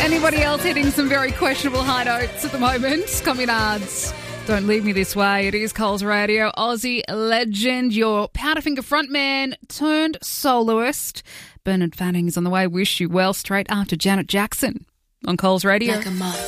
Anybody else hitting some very questionable high notes at the moment? Communards, don't leave me this way. It is Coles Radio. Aussie legend, your Powderfinger frontman turned soloist. Bernard Fanning is on the way. Wish you well straight after Janet Jackson on Coles Radio. Like a moth